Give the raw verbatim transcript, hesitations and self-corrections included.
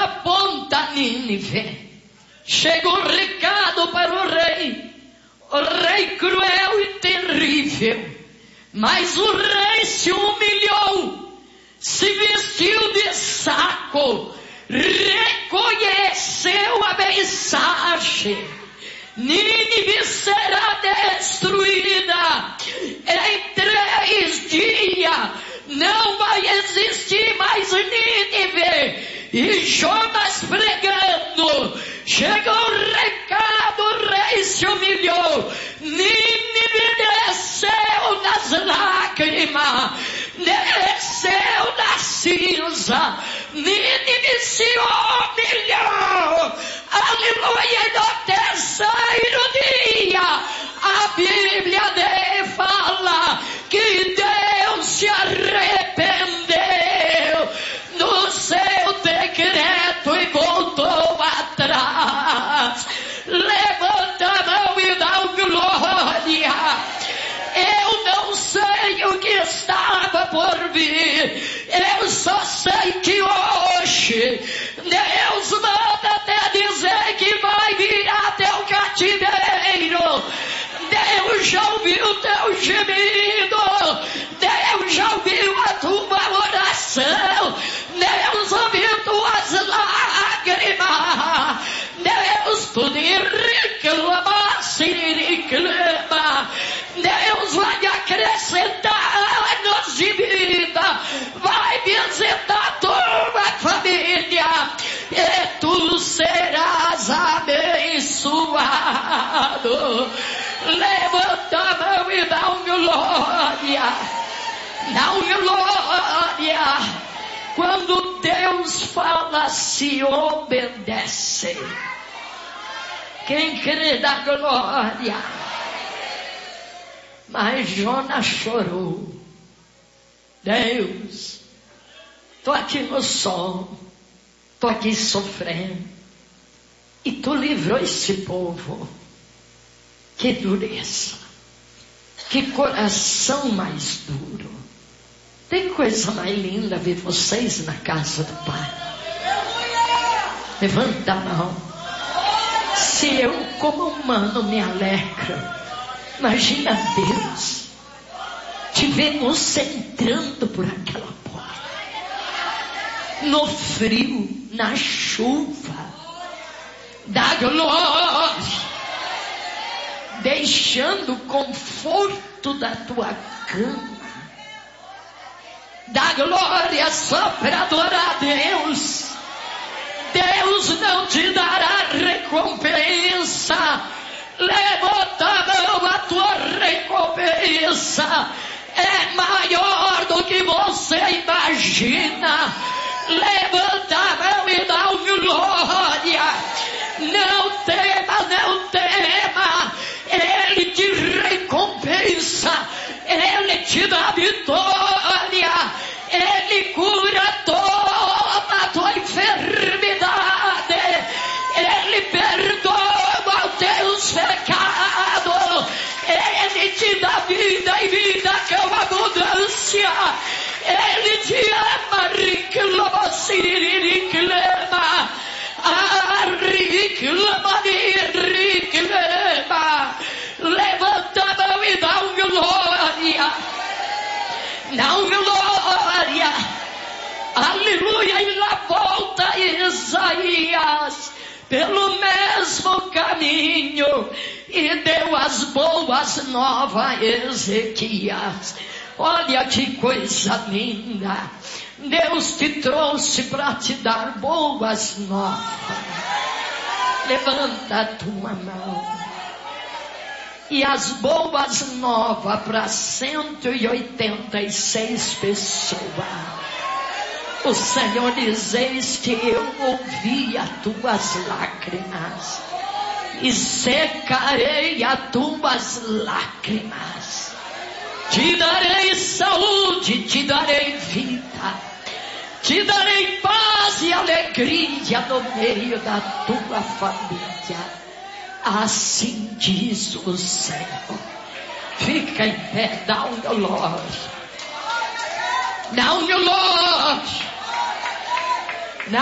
aponta a Nínive. Chega um recado para o rei. O rei cruel e terrível. Mas o rei se humilhou, se vestiu de saco, reconheceu a mensagem. Nínive será destruída em três dias. Não vai existir mais Nínive. E Jonas pregando. Chegou o recado, o rei se humilhou. Nínive desceu nas lágrimas, desceu na cinza. Nínive se humilhou. Aleluia. E no terceiro dia, a Bíblia de fala que Deus se arrependeu do seu decreto e voltou atrás. Levanta a mão e dá glória. Eu não sei o que estava por vir. Eu só sei que hoje Deus manda até dizer que vai virar teu cativeiro. Deus já ouviu teu gemido. Deus já ouviu a tua oração. Deus ouviu tuas lágrimas. Deus tudo reclama, se reclama. Deus vai acrescentar anos de vida. Vai visitar tua família. E tu serás abençoado. Levanta a mão e dá um glória. Dá um glória. Quando Deus fala, se obedece. Quem crê dá glória. Mas Jonas chorou. Deus, estou aqui no sol, estou aqui sofrendo, e tu livrou esse povo. Que dureza, que coração mais duro. Tem coisa mais linda ver vocês na casa do Pai. Levanta a mão. Se eu como humano me alegro, imagina Deus te vendo entrando por aquela porta, no frio, na chuva, da glória, deixando o conforto da tua cama, da glória só para adorar a Deus. Deus não te dará recompensa. Levanta a mão, a tua recompensa é maior do que você imagina. Levanta a mão e dá glória. Não tema, não tema. Ele te recompensa. Ele te dá vitória. Ele cura toda a tua enfermidade. Ele perdoa os teus pecados. Ele te dá vida e vida com abundância. Ele te ama, reclama, reclama. Ah, reclama, reclama. Levanta a mão e dá glória. Dá glória. Aleluia. E lá volta Isaías pelo mesmo caminho e deu as boas novas a Ezequias. Olha que coisa linda. Deus te trouxe para te dar boas novas. Levanta a tua mão. E as boas novas para cento e oitenta e seis pessoas. O Senhor diz: eis que eu ouvi as tuas lágrimas e secarei as tuas lágrimas. Te darei saúde, te darei vida, te darei paz e alegria no meio da tua família. Assim diz o Senhor. Fica em pé, dá um glória. Dá um glória.